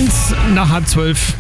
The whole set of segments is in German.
1 nach halb 12.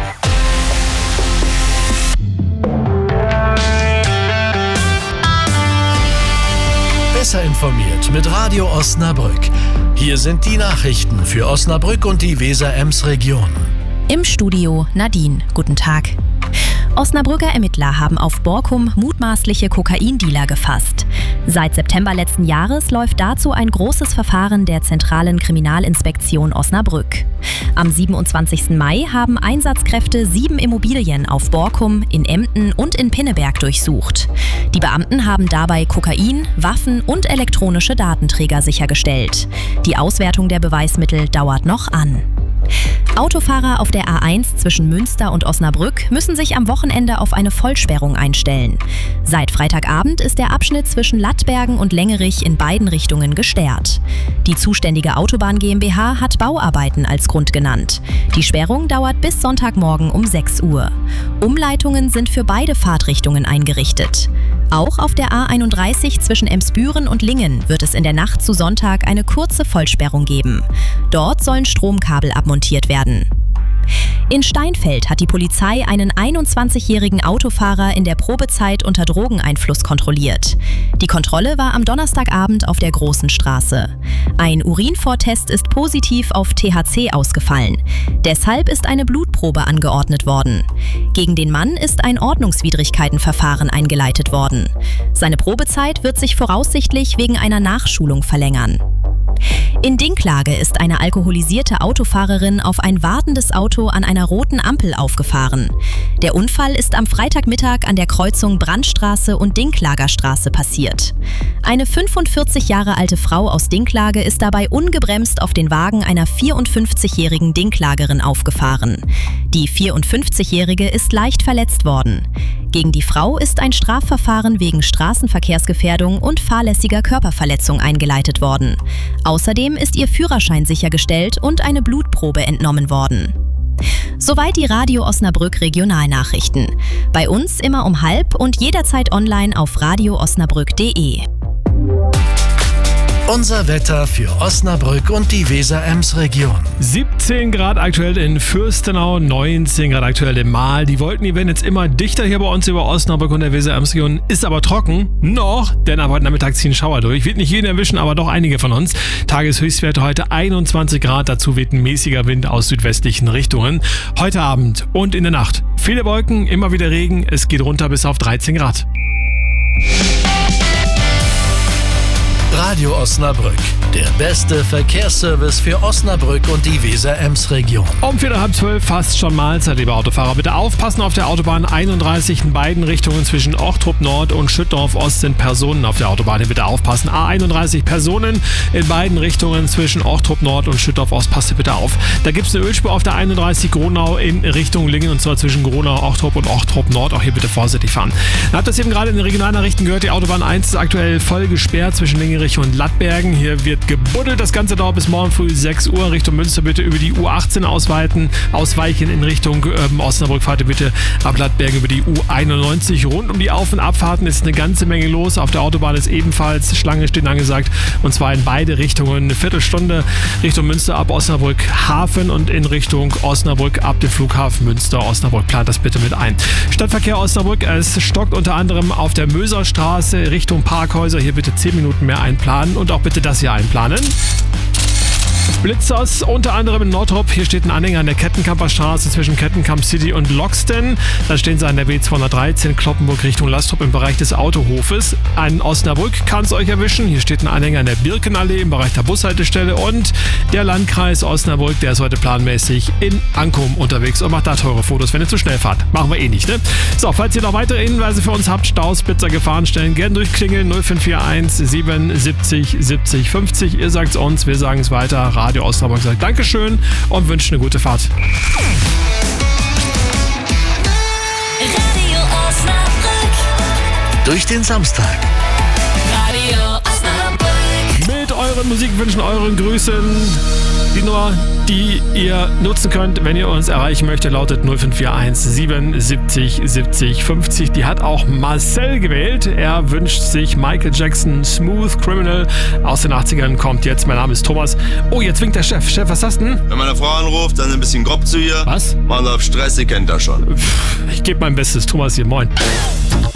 Besser informiert mit Radio Osnabrück. Hier sind die Nachrichten für Osnabrück und die Weser-Ems-Region. Im Studio Nadine. Guten Tag. Osnabrücker Ermittler haben auf Borkum mutmaßliche Kokaindealer gefasst. Seit September letzten Jahres läuft dazu ein großes Verfahren der Zentralen Kriminalinspektion Osnabrück. Am 27. Mai haben Einsatzkräfte 7 Immobilien auf Borkum, in Emden und in Pinneberg durchsucht. Die Beamten haben dabei Kokain, Waffen und elektronische Datenträger sichergestellt. Die Auswertung der Beweismittel dauert noch an. Autofahrer auf der A1 zwischen Münster und Osnabrück müssen sich am Wochenende auf eine Vollsperrung einstellen. Seit Freitagabend ist der Abschnitt zwischen Lattbergen und Längerich in beiden Richtungen gesperrt. Die zuständige Autobahn GmbH hat Bauarbeiten als Grund genannt. Die Sperrung dauert bis Sonntagmorgen um 6 Uhr. Umleitungen sind für beide Fahrtrichtungen eingerichtet. Auch auf der A31 zwischen Emsbüren und Lingen wird es in der Nacht zu Sonntag eine kurze Vollsperrung geben. Dort sollen Stromkabel abmontiert werden. In Steinfeld hat die Polizei einen 21-jährigen Autofahrer in der Probezeit unter Drogeneinfluss kontrolliert. Die Kontrolle war am Donnerstagabend auf der Großen Straße. Ein Urinvortest ist positiv auf THC ausgefallen. Deshalb ist eine Blutprobe angeordnet worden. Gegen den Mann ist ein Ordnungswidrigkeitenverfahren eingeleitet worden. Seine Probezeit wird sich voraussichtlich wegen einer Nachschulung verlängern. In Dinklage ist eine alkoholisierte Autofahrerin auf ein wartendes Auto an einer roten Ampel aufgefahren. Der Unfall ist am Freitagmittag an der Kreuzung Brandstraße und Dinklager Straße passiert. Eine 45 Jahre alte Frau aus Dinklage ist dabei ungebremst auf den Wagen einer 54-jährigen Dinklagerin aufgefahren. Die 54-jährige ist leicht verletzt worden. Gegen die Frau ist ein Strafverfahren wegen Straßenverkehrsgefährdung und fahrlässiger Körperverletzung eingeleitet worden. Außerdem ist ihr Führerschein sichergestellt und eine Blutprobe entnommen worden. Soweit die Radio Osnabrück Regionalnachrichten. Bei uns immer um 12 und jederzeit online auf radioosnabrück.de. Unser Wetter für Osnabrück und die Weser-Ems-Region. 17 Grad aktuell in Fürstenau, 19 Grad aktuell in Mahl. Die Wolken, die werden jetzt immer dichter hier bei uns über Osnabrück und der Weser-Ems-Region. Ist aber trocken. Noch, denn ab heute Nachmittag ziehen Schauer durch. Wird nicht jeden erwischen, aber doch einige von uns. Tageshöchstwerte heute 21 Grad. Dazu weht ein mäßiger Wind aus südwestlichen Richtungen. Heute Abend und in der Nacht viele Wolken, immer wieder Regen. Es geht runter bis auf 13 Grad. Radio Osnabrück, der beste Verkehrsservice für Osnabrück und die Weser-Ems-Region. Um 11:45 fast schon Mahlzeit, liebe Autofahrer. Bitte aufpassen auf der Autobahn 31 in beiden Richtungen zwischen Ochtrup Nord und Schüttorf Ost sind Personen auf der Autobahn. Hier bitte aufpassen. A31 Personen in beiden Richtungen zwischen Ochtrup Nord und Schüttorf Ost. Passt ihr bitte auf. Da gibt es eine Ölspur auf der 31 Gronau in Richtung Lingen und zwar zwischen Gronau, Ochtrup und Ochtrup Nord. Auch hier bitte vorsichtig fahren. Ihr habt das eben gerade in den Regionalnachrichten gehört. Die Autobahn 1 ist aktuell voll gesperrt zwischen Lingen und Lattbergen. Hier wird gebuddelt. Das Ganze dauert bis morgen früh 6 Uhr. Richtung Münster bitte über die U18 ausweichen in Richtung Osnabrück. Fahrt ihr bitte ab Lattbergen über die U91. Rund um die Auf- und Abfahrten ist eine ganze Menge los. Auf der Autobahn ist ebenfalls Schlange stehen angesagt. Und zwar in beide Richtungen. Eine Viertelstunde Richtung Münster ab Osnabrück Hafen und in Richtung Osnabrück ab dem Flughafen Münster. Osnabrück, plant das bitte mit ein. Stadtverkehr Osnabrück. Es stockt unter anderem auf der Möserstraße Richtung Parkhäuser. Hier bitte 10 Minuten mehr einplanen und auch bitte das hier einplanen. Blitzers, unter anderem in Nordrup. Hier steht ein Anhänger an der Kettenkamper Straße zwischen Kettenkamp City und Loxton. Dann stehen sie an der B213 Kloppenburg Richtung Lastrup im Bereich des Autohofes. An Osnabrück kann es euch erwischen. Hier steht ein Anhänger an der Birkenallee im Bereich der Bushaltestelle. Und der Landkreis Osnabrück, der ist heute planmäßig in Ankum unterwegs und macht da teure Fotos, wenn ihr zu schnell fahrt. Machen wir eh nicht, ne? So, falls ihr noch weitere Hinweise für uns habt, Staus, Blitzer, Gefahrenstellen, gerne durchklingeln. 0541 77 70 50. Ihr sagt's uns, wir sagen es weiter. Radio Osnabrück sagt Dankeschön und wünscht eine gute Fahrt. Radio Osnabrück. Durch den Samstag. Radio Osnabrück. Mit euren Musikwünschen, euren Grüßen. Die Nummer die ihr nutzen könnt, wenn ihr uns erreichen möchtet, lautet 0541 77 70 50. Die hat auch Marcel gewählt. Er wünscht sich Michael Jackson Smooth Criminal aus den 80ern. Kommt jetzt. Mein Name ist Thomas. Oh, jetzt winkt der Chef. Chef, was hast du denn? Wenn meine Frau anruft, dann ein bisschen grob zu ihr. Was? Mann auf Stress, sie kennt das schon. Ich gebe mein Bestes. Thomas hier. Moin.